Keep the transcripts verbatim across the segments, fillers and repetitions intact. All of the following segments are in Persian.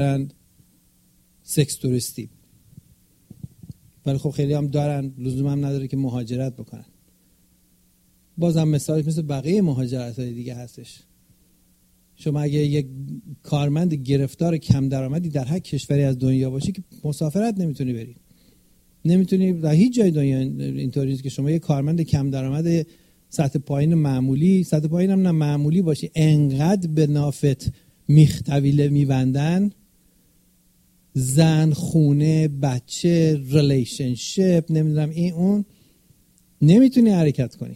سکس توریستی، ولی خب خیلی هم دارن، لزوم هم نداره که مهاجرت بکنن. بازم مثالش مثل بقیه مهاجرت های دیگه هستش. شما اگه یک کارمند گرفتار کم درآمدی در هر کشوری از دنیا باشی که مسافرت نمیتونی بری، نمیتونی در هیچ جای دنیا. اینطوری نیست که شما یک کارمند کم درآمد سطح پایین معمولی، سطح پایین هم نه معمولی باشی، انقدر به نافت میخ طویله میبندن، زن، خونه، بچه، ریلیشنشپ، نمیدونم این اون، نمیتونی حرکت کنی.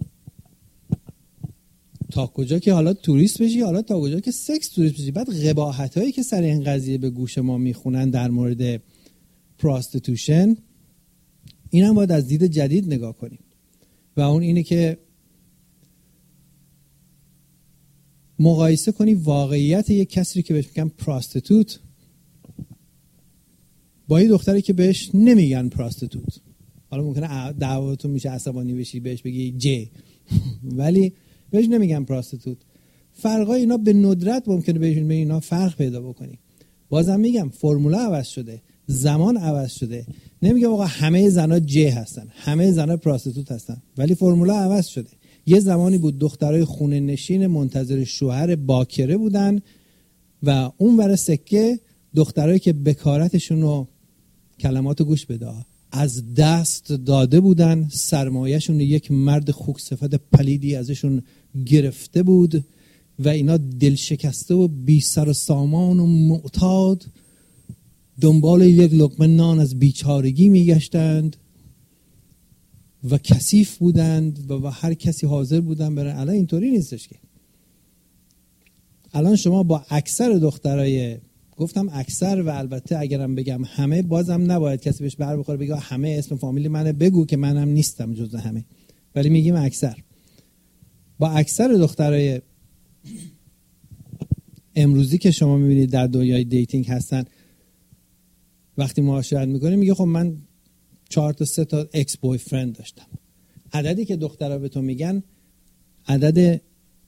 تا کجا که حالا توریست بشی، حالا تا کجا که سکس توریست بشی. بعد قباحت هایی که سر این قضیه به گوش ما میخونن در مورد پراستیتوشن، این هم باید از دید جدید نگاه کنیم و اون اینه که مقایسه کنی واقعیت یک کسی که بهش میگن پراستیتوت با یه دختری که بهش نمیگن پراستیتوت. حالا ممکنه دعواتون میشه عصبانی بشی بهش بگی جی ولی بهش نمیگن پراستیتوت. فرقای اینا به ندرت ممکنه بهشون به اینا فرق پیدا بکنی. بازم میگم فرموله عوض شده، زمان عوض شده. نمیگم آقا همه زنا جی هستن، همه زنا پراستیتوت هستن، ولی فرموله عوض شده. یه زمانی بود دخترای خونه نشین منتظر شوهر باکره بودن و اون ور سکه دخترایی که بکارتشون رو، کلمات گوش بده، از دست داده بودن، سرمایه‌شون یک مرد خوک صفت پلیدی ازشون گرفته بود و اینا دل شکسته و بی سر و سامان و معتاد دنبال یک لقمه نان از بیچارگی میگشتند و کثیف بودند و هر کسی حاضر بودن برن. الان اینطوری نیستش که. الان شما با اکثر دخترای، گفتم اکثر و البته اگرم بگم همه، بازم نباید کسی بهش بر بخوره بگه همه اسم فامیلی منه، بگو که منم نیستم جز همه، ولی میگیم اکثر. با اکثر دخترای امروزی که شما میبینید در دنیای دیتینگ هستن، وقتی معاشرت میکنه میگه خب من چهار تا سه تا اکس بوی فرند داشتم. عددی که دخترها به تو میگن عدد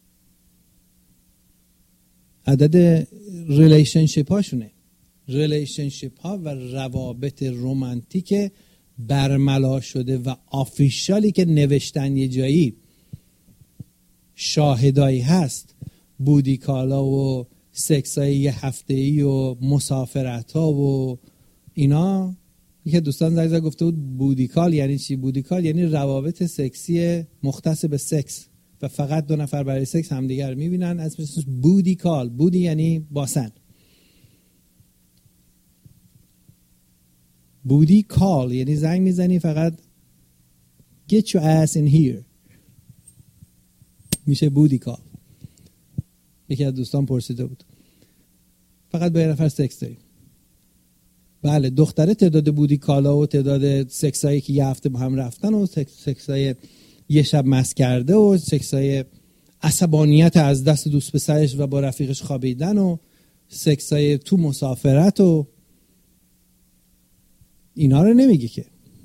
عدد ریلیشنشیپ هاشونه، ریلیشنشیپ ها و روابط رمانتیک برملا شده و آفیشالی که نوشتن یه جایی، شاهدایی هست، بودی کالا و سکس های یه هفته‌ای و مسافرت ها و اینا. یکی دوستان زنگ زد گفته بود بودیکال یعنی چی؟ بودیکال یعنی روابط سکسی مختص به سکس و فقط دو نفر برای سکس همدیگر میبینن. اسمش بودیکال. بودی یعنی باسن. بودی کال یعنی زنگ میزنی فقط get your ass in here، میشه بودی کال. یکی از دوستان پرسیده بود فقط با یه نفر سکس داریم. بله، دختره تعداد بودی کالا و تعداد سکسایی که یه هفته با هم رفتن و سکسای یه شب مست کرده و سکسای عصبانیت از دست دوست پسرش و با رفیقش خوابیدن و سکسای تو مسافرت و اینا رو نمیگه که.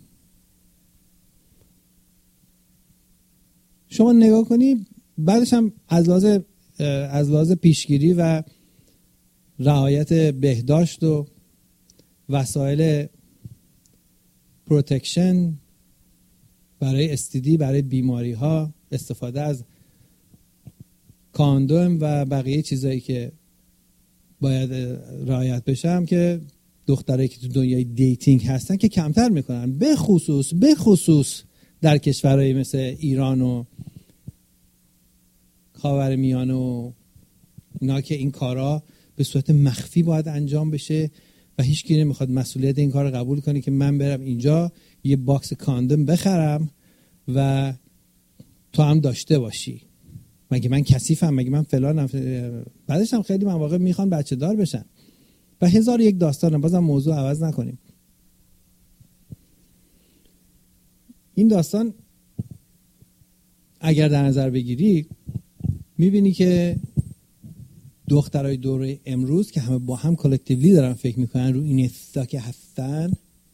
شما نگاه کنی بعدش هم از لحاظ از لحاظ پیشگیری و رعایت بهداشت و وسایل پروتکشن برای استیدی، برای بیماری ها، استفاده از کاندوم و بقیه چیزایی که باید رعایت بشه هم که دخترایی که تو دنیای دیتینگ هستن که کمتر میکنن، به خصوص به خصوص در کشورهای مثل ایران و خاورمیانه و اینا که این کارا به صورت مخفی باید انجام بشه و هیچ کی نمیخواد مسئولیت این کار قبول کنه که من برم اینجا یه باکس کاندوم بخرم و تو هم داشته باشی. مگه من کثیفم؟ مگه من فلانم؟ بعدش هم خیلی مواقع میخوان بچه دار بشن و هزار یک داستانه. بازم موضوع عوض نکنیم. این داستان اگر در نظر بگیری میبینی که دخترای دوره امروز که همه با هم کلکتیولی دارن فکر میکنن رو این استا که هستن،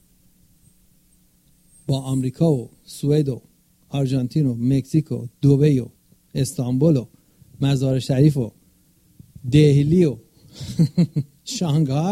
با آمریکا و سوئد و آرژانتین و مکزیک و دبی و استانبول و مزار شریف و دهلی و شانگهای